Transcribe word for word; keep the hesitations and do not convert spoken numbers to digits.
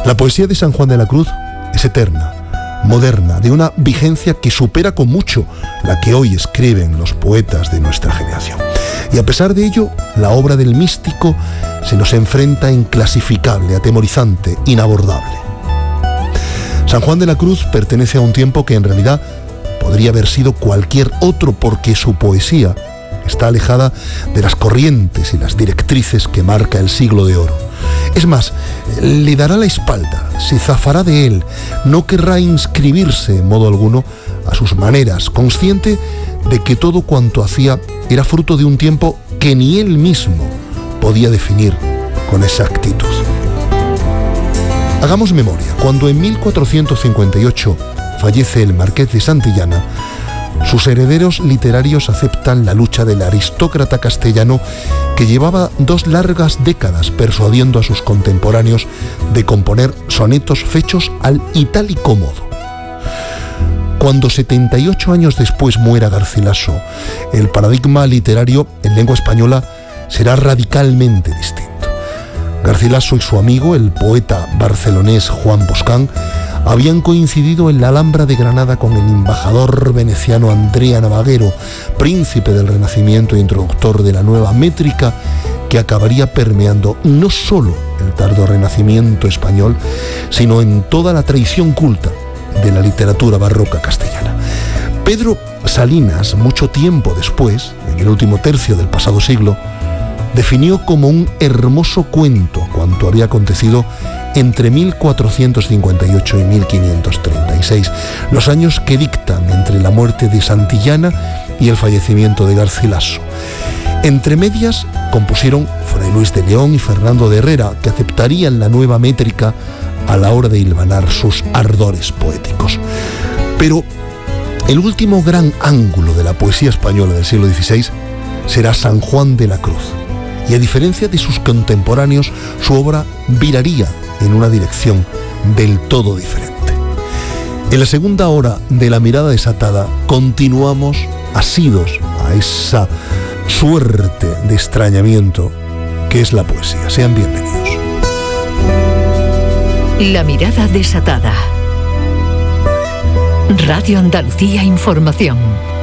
La poesía de San Juan de la Cruz es eterna, moderna, de una vigencia que supera con mucho la que hoy escriben los poetas de nuestra generación. Y a pesar de ello, la obra del místico se nos enfrenta inclasificable, atemorizante, inabordable. San Juan de la Cruz pertenece a un tiempo que en realidad podría haber sido cualquier otro, porque su poesía está alejada de las corrientes y las directrices que marca el siglo de oro. Es más, le dará la espalda, se zafará de él, no querrá inscribirse en modo alguno a sus maneras, consciente de que todo cuanto hacía era fruto de un tiempo que ni él mismo podía definir con exactitud. Hagamos memoria. Cuando en mil cuatrocientos cincuenta y ocho fallece el marqués de Santillana, sus herederos literarios aceptan la lucha del aristócrata castellano que llevaba dos largas décadas persuadiendo a sus contemporáneos de componer sonetos fechos al itálico modo. Cuando setenta y ocho años después muera Garcilaso, el paradigma literario en lengua española será radicalmente distinto. Garcilaso y su amigo, el poeta barcelonés Juan Boscán, habían coincidido en la Alhambra de Granada con el embajador veneciano Andrea Navaguero, príncipe del Renacimiento e introductor de la nueva métrica que acabaría permeando no solo el tardo Renacimiento español, sino en toda la tradición culta de la literatura barroca castellana. Pedro Salinas, mucho tiempo después, en el último tercio del pasado siglo, definió como un hermoso cuento cuanto había acontecido entre mil cuatrocientos cincuenta y ocho y mil quinientos treinta y seis, los años que dictan entre la muerte de Santillana y el fallecimiento de Garcilaso. Entre medias compusieron Fray Luis de León y Fernando de Herrera, que aceptarían la nueva métrica a la hora de hilvanar sus ardores poéticos. Pero el último gran ángulo de la poesía española del siglo dieciséis será San Juan de la Cruz. Y a diferencia de sus contemporáneos, su obra viraría en una dirección del todo diferente. En la segunda hora de La Mirada Desatada continuamos asidos a esa suerte de extrañamiento que es la poesía. Sean bienvenidos. La Mirada Desatada. Radio Andalucía Información.